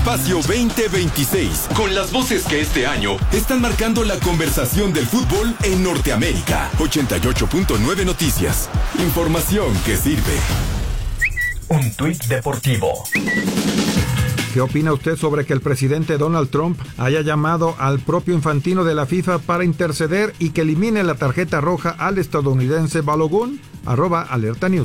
Espacio 2026, con las voces que este año están marcando la conversación del fútbol en Norteamérica. 88.9 Noticias. Información que sirve. Un tuit deportivo. ¿Qué opina usted sobre que el presidente Donald Trump haya llamado al propio Infantino de la FIFA para interceder y que elimine la tarjeta roja al estadounidense Balogun? @alertanews.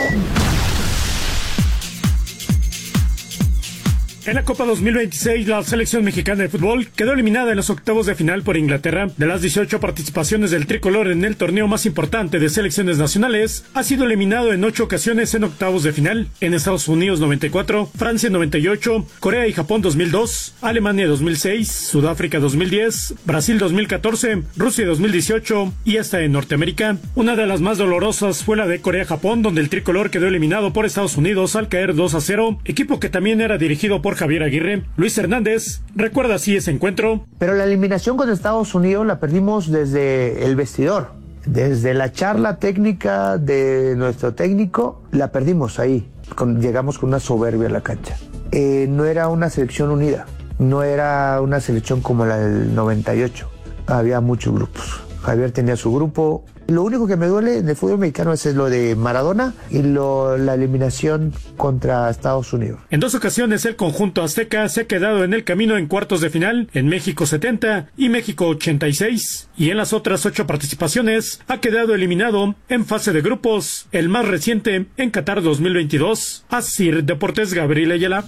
En la Copa 2026, la selección mexicana de fútbol quedó eliminada en los octavos de final por Inglaterra. De las 18 participaciones del tricolor en el torneo más importante de selecciones nacionales, ha sido eliminado en 8 ocasiones en octavos de final. En Estados Unidos 94, Francia 98, Corea y Japón 2002, Alemania 2006, Sudáfrica 2010, Brasil 2014, Rusia 2018 y hasta en Norteamérica. Una de las más dolorosas fue la de Corea-Japón, donde el tricolor quedó eliminado por Estados Unidos al caer 2-0, equipo que también era dirigido por Javier Aguirre. Luis Hernández recuerda así ese encuentro. Pero la eliminación con Estados Unidos la perdimos desde el vestidor, desde la charla técnica de nuestro técnico, la perdimos ahí. Llegamos con una soberbia a la cancha. No era una selección unida, no era una selección como la del 98. Había muchos grupos. Javier tenía su grupo. Lo único que me duele en el fútbol mexicano es lo de Maradona y la eliminación contra Estados Unidos. En 2 ocasiones el conjunto azteca se ha quedado en el camino en cuartos de final, en México 70 y México 86. Y en las otras 8 participaciones ha quedado eliminado en fase de grupos, el más reciente en Qatar 2022. Asir Deportes, Gabriel Ayala.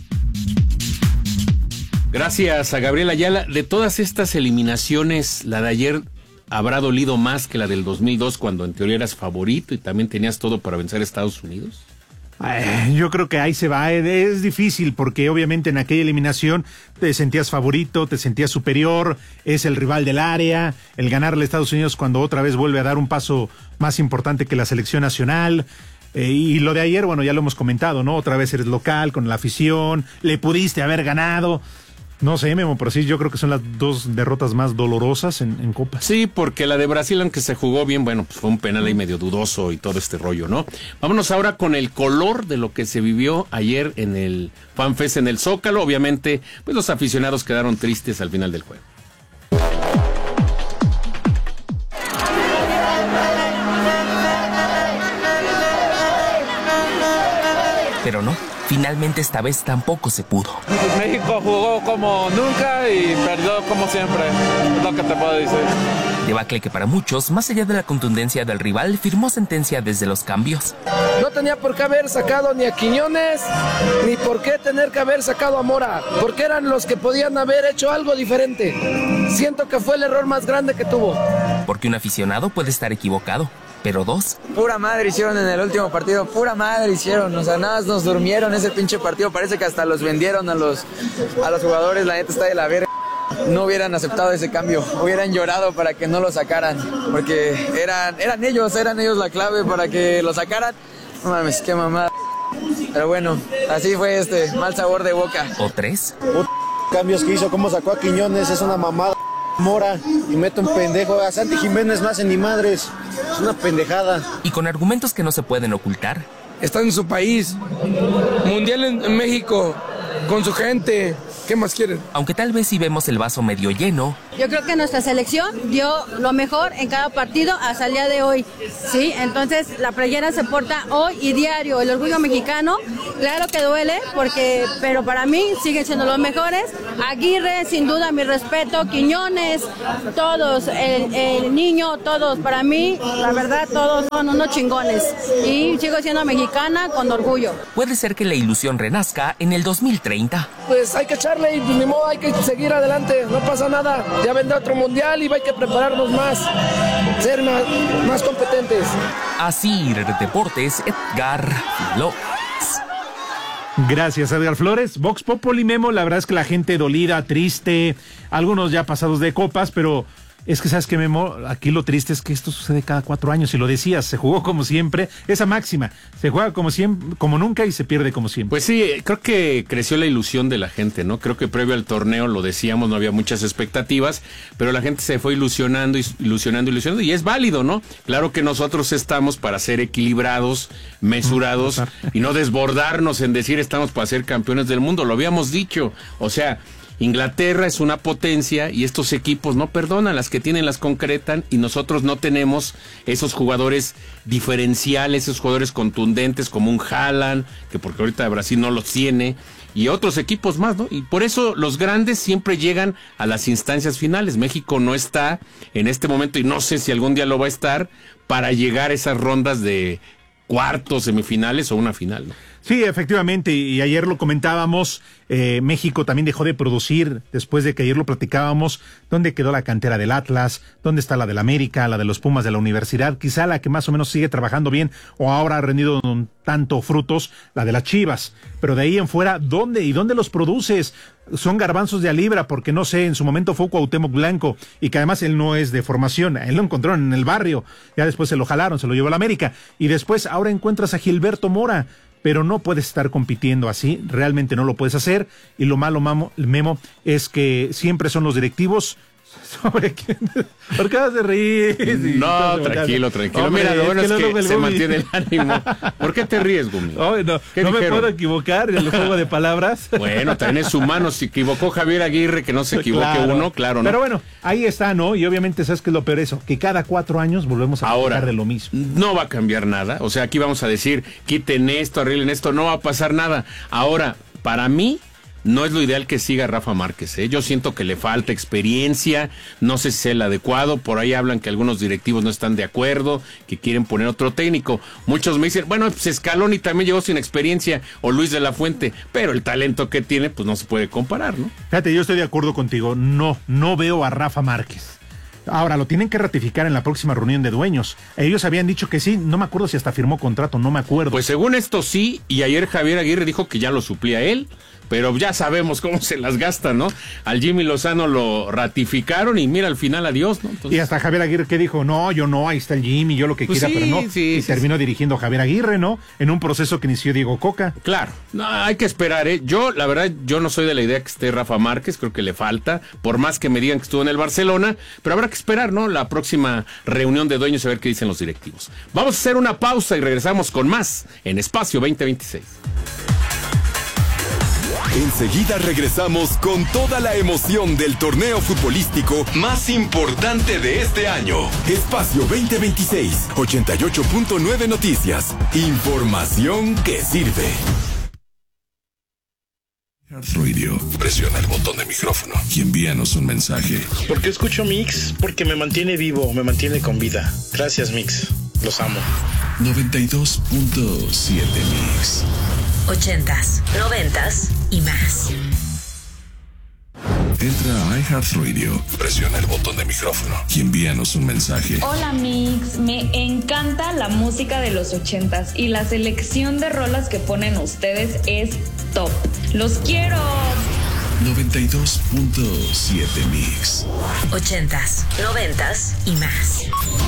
Gracias a Gabriel Ayala. De todas estas eliminaciones, la de ayer ¿habrá dolido más que la del 2002 cuando en teoría eras favorito y también tenías todo para vencer a Estados Unidos? Yo creo que ahí se va. Es difícil porque obviamente en aquella eliminación te sentías favorito, te sentías superior, es el rival del área, el ganarle a Estados Unidos cuando otra vez vuelve a dar un paso más importante que la selección nacional. Y lo de ayer, bueno, ya lo hemos comentado, ¿no? Otra vez eres local, con la afición, le pudiste haber ganado. No sé, Memo, pero sí, yo creo que son las 2 derrotas más dolorosas en Copa. Sí, porque la de Brasil, aunque se jugó bien, bueno, pues fue un penal ahí medio dudoso y todo este rollo, ¿no? Vámonos ahora con el color de lo que se vivió ayer en el FanFest en el Zócalo. Obviamente, pues los aficionados quedaron tristes al final del juego. Pero no, finalmente esta vez tampoco se pudo. México jugó como nunca y perdió como siempre, es lo que te puedo decir. Debacle que para muchos, más allá de la contundencia del rival, firmó sentencia desde los cambios. No tenía por qué haber sacado ni a Quiñones, ni por qué tener que haber sacado a Mora, porque eran los que podían haber hecho algo diferente. Siento que fue el error más grande que tuvo. Porque un aficionado puede estar equivocado, pero 2. Pura madre hicieron en el último partido, pura madre hicieron, o sea, nada más nos durmieron ese pinche partido, parece que hasta los vendieron a los jugadores, la neta está de la verga. No hubieran aceptado ese cambio, hubieran llorado para que no lo sacaran, porque eran ellos la clave para que lo sacaran. No mames, qué mamada. Pero bueno, así fue mal sabor de boca. ¿O 3? Cambios que hizo, cómo sacó a Quiñones, es una mamada. Mora y mete un pendejo. A Santi Jiménez no hace ni madres. Es una pendejada. Y con argumentos que no se pueden ocultar. Está en su país. Mundial en México. Con su gente. ¿Qué más quieren? Aunque tal vez si vemos el vaso medio lleno. Yo creo que nuestra selección dio lo mejor en cada partido hasta el día de hoy, ¿sí? Entonces la playera se porta hoy y diario. El orgullo mexicano, claro que duele, pero para mí siguen siendo los mejores. Aguirre, sin duda, mi respeto. Quiñones, todos, el niño, todos. Para mí, la verdad, todos son unos chingones. Y sigo siendo mexicana con orgullo. Puede ser que la ilusión renazca en el 2030. Pues hay que echarle y ni modo, hay que seguir adelante, no pasa nada. Ya vendrá otro mundial y hay que prepararnos más, ser más competentes. Así, Deportes, Edgar Flores. Gracias, Edgar Flores. Vox Populi, Memo, la verdad es que la gente dolida, triste, algunos ya pasados de copas, pero Es que, ¿sabes qué, Memo? Aquí lo triste es que esto sucede cada 4 años, y lo decías, se jugó como siempre, esa máxima, se juega como siempre, como nunca, y se pierde como siempre. Pues sí, creo que creció la ilusión de la gente, ¿no? Creo que previo al torneo, lo decíamos, no había muchas expectativas, pero la gente se fue ilusionando, y es válido, ¿no? Claro que nosotros estamos para ser equilibrados, mesurados, y no desbordarnos en decir estamos para ser campeones del mundo, lo habíamos dicho, o sea, Inglaterra es una potencia y estos equipos no perdonan, las que tienen las concretan, y nosotros no tenemos esos jugadores diferenciales, esos jugadores contundentes como un Haaland, que porque ahorita Brasil no los tiene, y otros equipos más, ¿no? Y por eso los grandes siempre llegan a las instancias finales. México no está en este momento, y no sé si algún día lo va a estar, para llegar a esas rondas de cuartos, semifinales o una final, ¿no? Sí, efectivamente, y ayer lo comentábamos, México también dejó de producir, después de que ayer lo platicábamos, dónde quedó la cantera del Atlas, dónde está la del América, la de los Pumas de la Universidad, quizá la que más o menos sigue trabajando bien, o ahora ha rendido tanto frutos, la de las Chivas, pero de ahí en fuera, ¿dónde los produces? Son garbanzos de a libra, porque no sé, en su momento fue Cuauhtémoc Blanco, y que además él no es de formación, él lo encontraron en el barrio, ya después se lo jalaron, se lo llevó a la América, y después ahora encuentras a Gilberto Mora, pero no puedes estar compitiendo así, realmente no lo puedes hacer, y lo malo, Memo, es que siempre son los directivos sobre quién. ¿Por qué vas a reír? No, tranquilo. Hombre, mira, lo bueno es que se mantiene el ánimo. ¿Por qué te ríes, Gumi? No me puedo equivocar en el juego de palabras. Bueno, también es humano. Si equivocó Javier Aguirre, que no se equivoque uno, claro, ¿no? Pero bueno, ahí está, ¿no? Y obviamente, ¿sabes qué es lo peor? Eso, que cada 4 años volvemos a hablar de lo mismo. No va a cambiar nada. O sea, aquí vamos a decir, quiten esto, arreglen esto, no va a pasar nada. Ahora, para mí, no es lo ideal que siga Rafa Márquez, ¿eh? Yo siento que le falta experiencia, no sé si es el adecuado, por ahí hablan que algunos directivos no están de acuerdo, que quieren poner otro técnico. Muchos me dicen, bueno, pues Scaloni también llegó sin experiencia, o Luis de la Fuente, pero el talento que tiene, pues no se puede comparar, ¿no? Fíjate, yo estoy de acuerdo contigo, no veo a Rafa Márquez. Ahora, lo tienen que ratificar en la próxima reunión de dueños. Ellos habían dicho que sí, no me acuerdo si hasta firmó contrato, no me acuerdo. Pues según esto sí, y ayer Javier Aguirre dijo que ya lo suplía él, pero ya sabemos cómo se las gasta, ¿no? Al Jimmy Lozano lo ratificaron y mira, al final adiós, ¿no? Entonces... Y hasta Javier Aguirre que dijo, no, yo no, ahí está el Jimmy, yo lo que quiera, pero no. Y terminó dirigiendo Javier Aguirre, ¿no? En un proceso que inició Diego Coca. Claro, no, hay que esperar, ¿eh? Yo, la verdad, yo no soy de la idea que esté Rafa Márquez, creo que le falta, por más que me digan que estuvo en el Barcelona, pero habrá que esperar, ¿no? La próxima reunión de dueños a ver qué dicen los directivos. Vamos a hacer una pausa y regresamos con más en Espacio 2026. Enseguida regresamos con toda la emoción del torneo futbolístico más importante de este año. Espacio 2026, 88.9 Noticias. Información que sirve. Radio. Presiona el botón de micrófono y envíanos un mensaje. ¿Por qué escucho Mix? Porque me mantiene vivo, me mantiene con vida. Gracias, Mix. Los amo. 92.7 Mix. 80s, 90s y más. Entra a iHeartRadio, presiona el botón de micrófono y envíanos un mensaje. Hola Mix, me encanta la música de los 80s y la selección de rolas que ponen ustedes es top. ¡Los quiero! 92.7 Mix. 80s, 90s y más.